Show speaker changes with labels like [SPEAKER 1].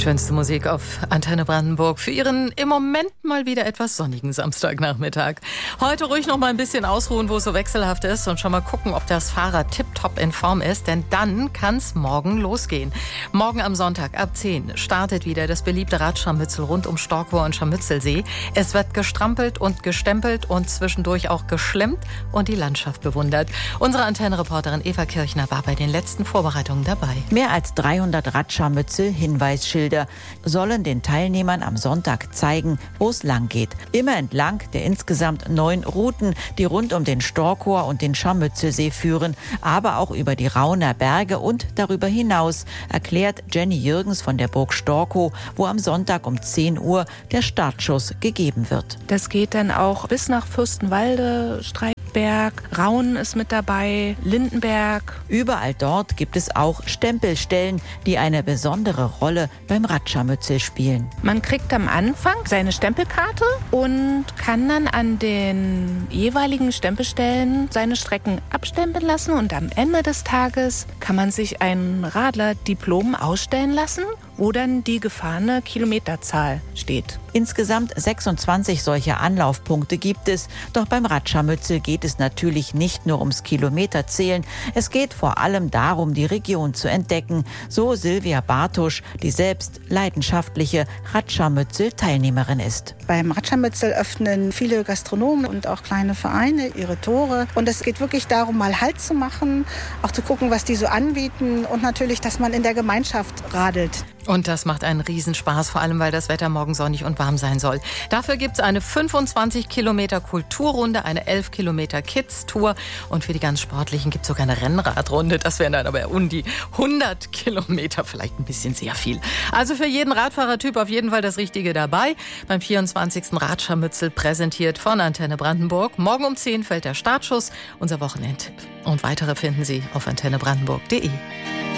[SPEAKER 1] Schönste Musik auf Antenne Brandenburg für Ihren im Moment mal wieder etwas sonnigen Samstagnachmittag. Heute ruhig noch mal ein bisschen ausruhen, wo es so wechselhaft ist und schon mal gucken, ob das Fahrrad tipptopp in Form ist, denn dann kann es morgen losgehen. Morgen am Sonntag ab 10 startet wieder das beliebte Radscharmützel rund um Storkower und Scharmützelsee. Es wird gestrampelt und gestempelt und zwischendurch auch geschlemmt und die Landschaft bewundert. Unsere Antenne-Reporterin Eva Kirchner war bei den letzten Vorbereitungen dabei.
[SPEAKER 2] Mehr als 300 Radscharmützel, Hinweisschilder sollen den Teilnehmern am Sonntag zeigen, wo es lang geht. Immer entlang der insgesamt 9 Routen, die rund um den Storkower und den Scharmützelsee führen, aber auch über die Rauner Berge und darüber hinaus, erklärt Jenny Jürgens von der Burg Storkow, wo am Sonntag um 10 Uhr der Startschuss gegeben wird.
[SPEAKER 3] Das geht dann auch bis nach Fürstenwalde, Streitberg, Raun ist mit dabei, Lindenberg.
[SPEAKER 2] Überall dort gibt es auch Stempelstellen, die eine besondere Rolle beim Radscharmützel spielen.
[SPEAKER 3] Man kriegt am Anfang seine Stempelkarte und kann dann an den jeweiligen Stempelstellen seine Strecken abstempeln lassen und am Ende des Tages kann man sich ein Radlerdiplom ausstellen lassen, wo dann die gefahrene Kilometerzahl steht.
[SPEAKER 2] Insgesamt 26 solcher Anlaufpunkte gibt es. Doch beim Radscharmützel geht es natürlich nicht nur ums Kilometerzählen. Es geht vor allem darum, die Region zu entdecken. So Silvia Bartusch, die selbst leidenschaftliche Radscharmützel-Teilnehmerin ist.
[SPEAKER 4] Beim Radscharmützel öffnen viele Gastronomen und auch kleine Vereine ihre Tore. Und es geht wirklich darum, mal Halt zu machen, auch zu gucken, was die so anbieten und natürlich, dass man in der Gemeinschaft radelt.
[SPEAKER 1] Und das macht einen Riesenspaß, vor allem weil das Wetter morgen sonnig und warm sein soll. Dafür gibt es eine 25 Kilometer Kulturrunde, eine 11 Kilometer Kids-Tour und für die ganz Sportlichen gibt es sogar eine Rennradrunde. Das wären dann aber um die 100 Kilometer, vielleicht ein bisschen sehr viel. Also für jeden Radfahrertyp auf jeden Fall das Richtige dabei. Beim 24. Radscharmützel präsentiert von Antenne Brandenburg. Morgen um 10 fällt der Startschuss, unser Wochenendtipp. Und weitere finden Sie auf antennebrandenburg.de.